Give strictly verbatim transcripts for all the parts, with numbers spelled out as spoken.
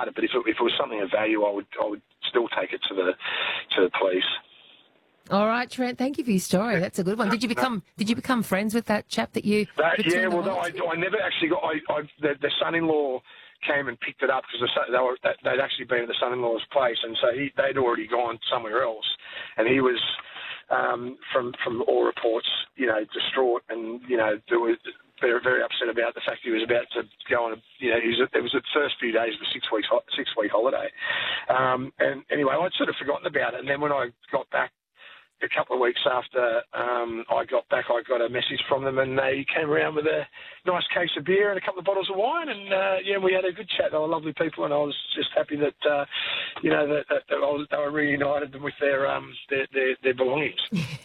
it. But if it, if it was something of value, I would I would still take it to the to the police. All right, Trent. Thank you for your story. That's a good one. Did you become Did you become friends with that chap that you? That, yeah, well, no, I, I never actually got. I, I the, the son-in-law came and picked it up because the, they were, they'd actually been at the son-in-law's place, and so he, they'd already gone somewhere else, and he was, um, from from all reports, you know, distraught, and you know, there was very very upset about the fact he was about to go on. A, you know, he was, it was the first few days of a six weeks six week holiday, um, and anyway, I'd sort of forgotten about it, and then when I got back. A couple of weeks after um, I got back, I got a message from them, and they came around with a nice case of beer and a couple of bottles of wine, and uh, yeah, we had a good chat. They were lovely people, and I was just happy that uh, you know that, that, that I was, they were reunited with their um, their, their, their belongings.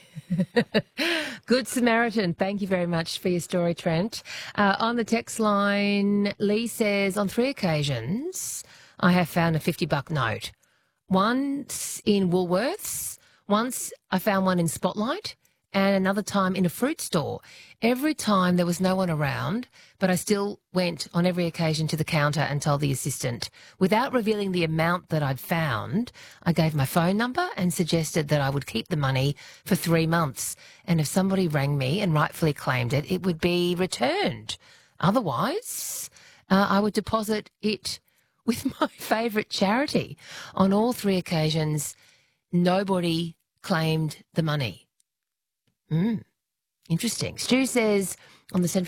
Good Samaritan. Thank you very much for your story, Trent. Uh, on the text line, Lee says, on three occasions, I have found a fifty buck note. Once in Woolworths. Once I found one in Spotlight and another time in a fruit store. Every time there was no one around, but I still went on every occasion to the counter and told the assistant. Without revealing the amount that I'd found, I gave my phone number and suggested that I would keep the money for three months. And if somebody rang me and rightfully claimed it, it would be returned. Otherwise, uh, I would deposit it with my favourite charity. On all three occasions, nobody claimed the money. Mm, interesting. Stu says on the Central